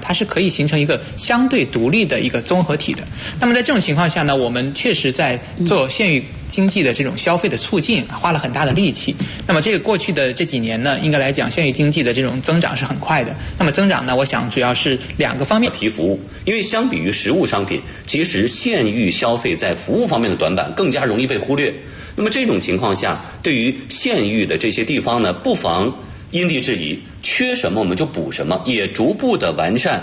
它是可以形成一个相对独立的一个综合体的。那么在这种情况下呢，我们确实在做县域经济的这种消费的促进花了很大的力气。那么这个过去的这几年呢，应该来讲县域经济的这种增长是很快的。那么增长呢，我想主要是2个方面。 提服务，因为相比于实物商品，其实县域消费在服务方面的短板更加容易被忽略。那么这种情况下，对于县域的这些地方呢，不妨因地制宜，缺什么我们就补什么，也逐步的完善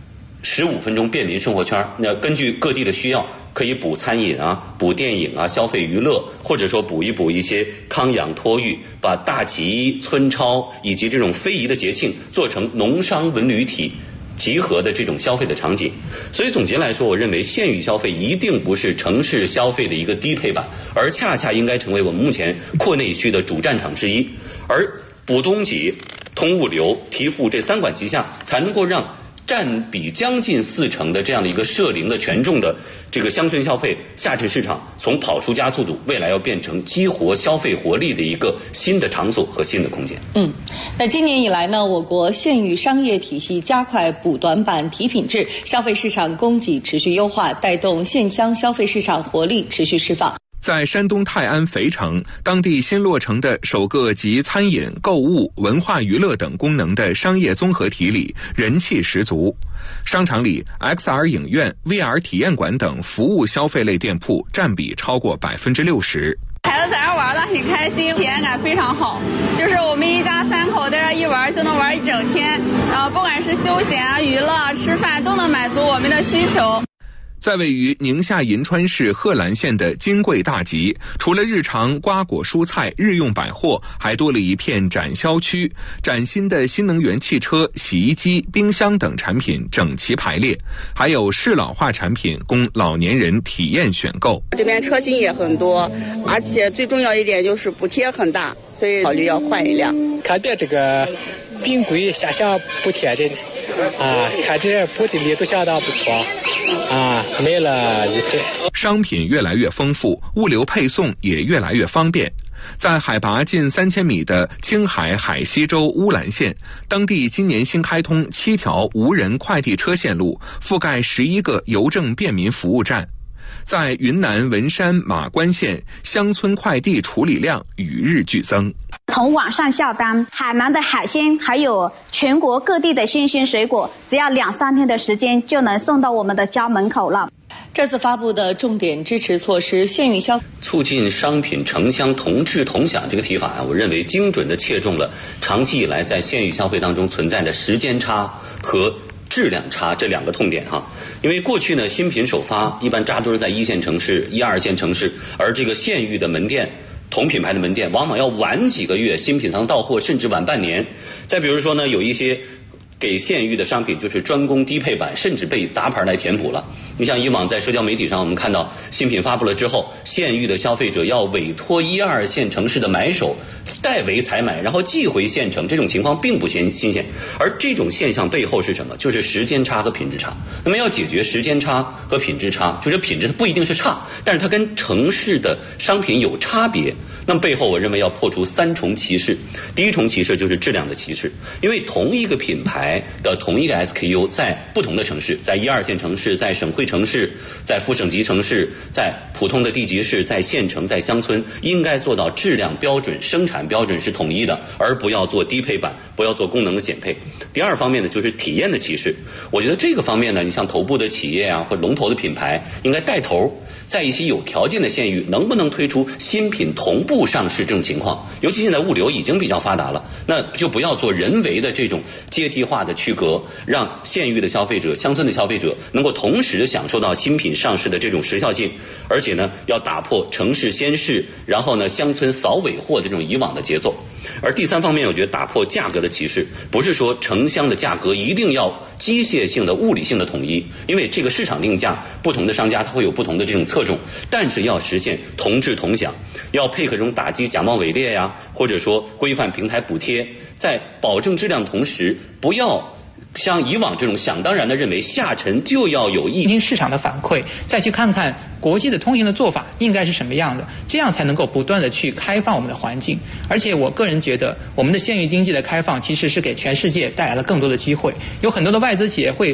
15分钟便民生活圈。那根据各地的需要，可以补餐饮啊，补电影啊，消费娱乐，或者说补一些康养托育，把大集、村超以及这种非遗的节庆做成农商文旅体集合的这种消费的场景。所以总结来说，我认为县域消费一定不是城市消费的一个低配版，而恰恰应该成为我们目前扩内需的主战场之一。而补供给、通物流、提服这3管齐下，才能够让占比将近40%的这样的一个社零的权重的这个乡村消费下沉市场，从跑出加速度，未来要变成激活消费活力的一个新的场所和新的空间。 那今年以来呢，我国县域商业体系加快补短板、提品质，消费市场供给持续优化，带动县乡消费市场活力持续释放。 在山东泰安肥城，当地新落成的首个集餐饮、购物、文化娱乐等功能的商业综合体里，人气十足。商场里 XR 影院、VR 体验馆等服务消费类店铺占比超过60%。 孩子在这玩得很开心，体验感非常好。就是我们一家3口在这一玩就能玩一整天，然后不管是休闲啊、娱乐、吃饭都能满足我们的需求。 在位于宁夏银川市贺兰县的金贵大集，除了日常瓜果蔬菜、日用百货，还多了一片展销区，崭新的新能源汽车、洗衣机、冰箱等产品整齐排列，还有适老化产品供老年人体验选购。 这边车型也很多，而且最重要一点就是补贴很大，所以考虑要换一辆。 看点这个冰柜下乡补贴的看这补的力度相当不错没了1倍。 商品越来越丰富，物流配送也越来越方便。在海拔近3000米的青海海西州乌兰县，当地今年新开通7条无人快递车线路，覆盖11个邮政便民服务站。在云南文山马关县，乡村快递处理量与日俱增。 从网上下单，海南的海鲜还有全国各地的新鲜水果，只要2-3天的时间就能送到我们的家门口了。 这次发布的重点支持措施，县域消促进商品城乡同质同享这个提法我认为精准地切中了长期以来在县域消费当中存在的时间差和质量差这2个痛点因为过去呢，新品首发一般扎堆在1线城市、1、2线城市，而这个县域的门店，同品牌的门店往往要晚几个月，新品才能到货，甚至晚半年。再比如说呢，有一些给县域的商品就是专攻低配版，甚至被杂牌来填补了。你像以往在社交媒体上，我们看到新品发布了之后，县域的消费者要委托1、2线城市的买手代为采买，然后寄回县城，这种情况并不新鲜。而这种现象背后是什么？就是时间差和品质差。那么要解决时间差和品质差，就是品质它不一定是差，但是它跟城市的商品有差别。那么背后我认为要破除3重歧视。第一重歧视就是质量的歧视，因为同一个品牌的同一个 SKU 在不同的城市，在1、2线城市，在省会城市，在副省级城市，在普通的地级市，在县城，在乡村，应该做到质量标准、生产标准是统一的，而不要做低配版，不要做功能的减配。第2方面呢，就是体验的歧视。我觉得这个方面呢，你像头部的企业或龙头的品牌应该带头，在一些有条件的县域能不能推出新品同步上市这种情况，尤其现在物流已经比较发达了，那就不要做人为的这种阶梯化的区隔，让县域的消费者、乡村的消费者能够同时享受到新品上市的这种时效性。而且呢，要打破城市先市，然后呢乡村扫尾货的这种以往的节奏。而第3方面，我觉得打破价格的歧视，不是说城乡的价格一定要机械性的、物理性的统一，因为这个市场定价，不同的商家它会有不同的这种侧重，但是要实现同质同享，要配合这种打击假冒伪劣或者说规范平台补贴，在保证质量的同时，不要像以往这种想当然的认为下沉就要有听市场的反馈，再去看看国际的通行的做法应该是什么样的，这样才能够不断的去开放我们的环境。而且我个人觉得，我们的县域经济的开放其实是给全世界带来了更多的机会，有很多的外资企业会